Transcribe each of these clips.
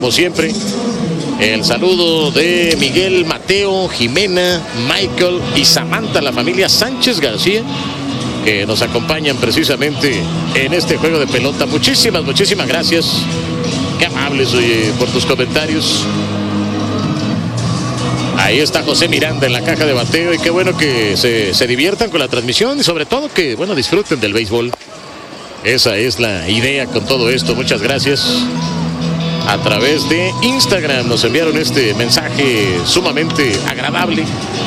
Como siempre, el saludo de Miguel, Mateo, Jimena, Michael y Samantha, la familia Sánchez García, que nos acompañan precisamente en este juego de pelota. Muchísimas gracias. Qué amables, oye, por tus comentarios. Ahí está José Miranda en la caja de bateo y qué bueno que se diviertan con la transmisión y sobre todo que, bueno, disfruten del béisbol. Esa es la idea con todo esto. Muchas gracias. A través de Instagram nos enviaron este mensaje sumamente agradable.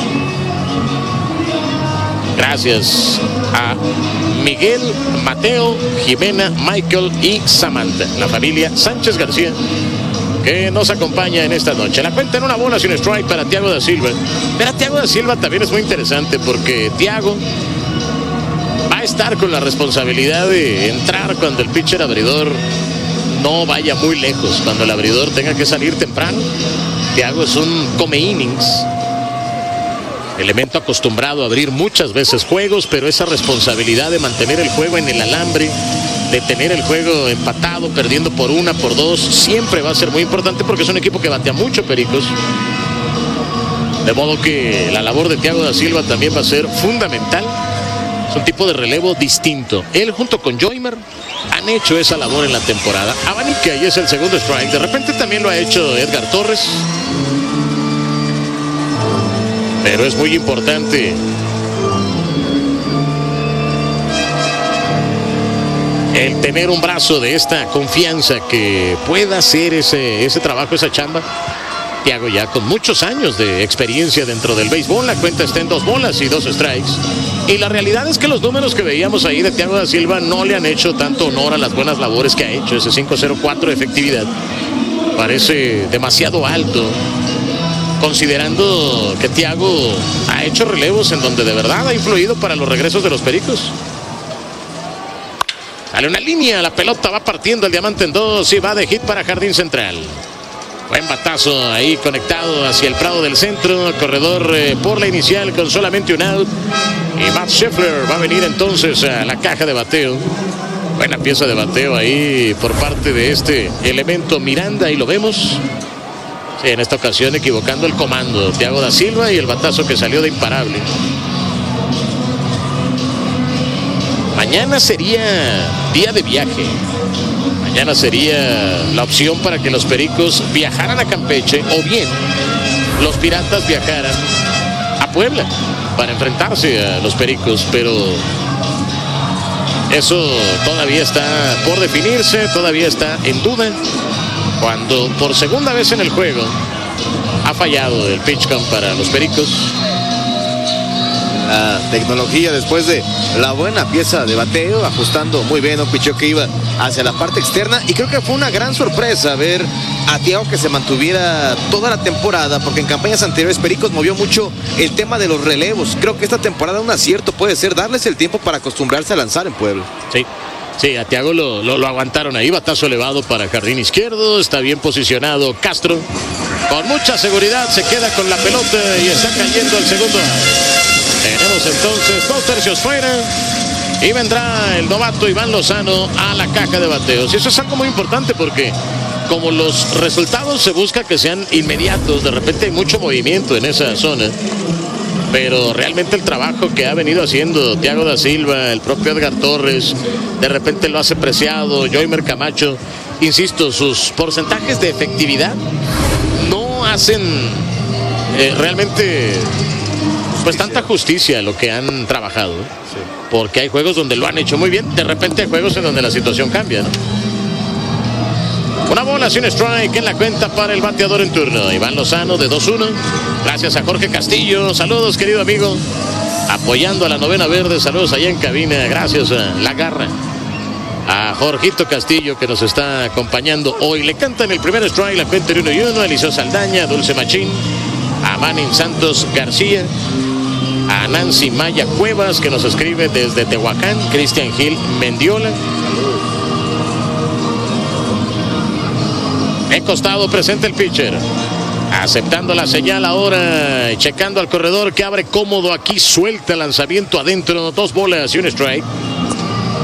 Gracias a Miguel, Mateo, Jimena, Michael y Samantha, la familia Sánchez García, que nos acompaña en esta noche. La cuenta en una bola sin strike para Thiago da Silva. Pero Thiago da Silva también es muy interesante porque Thiago va a estar con la responsabilidad de entrar cuando el pitcher abridor no vaya muy lejos, cuando el abridor tenga que salir temprano. Thiago es un come innings, elemento acostumbrado a abrir muchas veces juegos, pero esa responsabilidad de mantener el juego en el alambre, de tener el juego empatado, perdiendo por 1, por 2, siempre va a ser muy importante porque es un equipo que batea mucho, Pericos. De modo que la labor de Thiago da Silva también va a ser fundamental. Es un tipo de relevo distinto. Él junto con Joymer han hecho esa labor en la temporada. Abanica y es el segundo strike. De repente también lo ha hecho Edgar Torres. Pero es muy importante el tener un brazo de esta confianza que pueda hacer ese trabajo, esa chamba. Thiago ya con muchos años de experiencia dentro del béisbol. La cuenta está en 2 bolas y 2 strikes. Y la realidad es que los números que veíamos ahí de Thiago da Silva no le han hecho tanto honor a las buenas labores que ha hecho. Ese 5.04 de efectividad parece demasiado alto, considerando que Thiago ha hecho relevos en donde de verdad ha influido para los regresos de los Pericos. Sale una línea, la pelota va partiendo el diamante en 2 y va de hit para jardín central. Buen batazo ahí conectado hacia el prado del centro. Corredor por la inicial con solamente un out. Y Matt Scheffler va a venir entonces a la caja de bateo. Buena pieza de bateo ahí por parte de este elemento Miranda. Y lo vemos. Sí, en esta ocasión equivocando el comando Thiago da Silva y el batazo que salió de imparable. Mañana sería día de viaje. Mañana sería la opción para que los Pericos viajaran a Campeche o bien los Piratas viajaran a Puebla para enfrentarse a los Pericos, pero eso todavía está por definirse, todavía está en duda, cuando por segunda vez en el juego ha fallado el pitch count para los Pericos. La tecnología después de la buena pieza de bateo, ajustando muy bien un picheo que iba hacia la parte externa, y creo que fue una gran sorpresa ver a Thiago que se mantuviera toda la temporada, porque en campañas anteriores Pericos movió mucho el tema de los relevos. Creo que esta temporada un acierto puede ser darles el tiempo para acostumbrarse a lanzar en Puebla. Sí, a Thiago lo aguantaron ahí, batazo elevado para jardín izquierdo, está bien posicionado Castro, con mucha seguridad se queda con la pelota y está cayendo el segundo. Tenemos entonces 2 tercios fuera y vendrá el novato Iván Lozano a la caja de bateos. Y eso es algo muy importante porque como los resultados se busca que sean inmediatos, de repente hay mucho movimiento en esa zona. Pero realmente el trabajo que ha venido haciendo Thiago da Silva, el propio Edgar Torres, de repente lo hace preciado, Joymer Camacho, insisto, sus porcentajes de efectividad no hacen realmente pues tanta justicia a lo que han trabajado, sí. Porque hay juegos donde lo han hecho muy bien, de repente hay juegos en donde la situación cambia, ¿no? Una bola sin strike en la cuenta para el bateador en turno, Iván Lozano de 2-1. Gracias a Jorge Castillo, saludos querido amigo, apoyando a la novena verde, saludos allá en cabina, gracias a La Garra, a Jorgito Castillo que nos está acompañando hoy. Le cantan el primer strike, la cuenta de 1-1, Eliseo Saldaña, Dulce Machín, a Manning Santos García, a Nancy Maya Cuevas que nos escribe desde Tehuacán, Cristian Gil Mendiola. De costado presenta el pitcher, aceptando la señal ahora y checando al corredor que abre cómodo aquí, suelta el lanzamiento adentro, 2 bolas y un strike.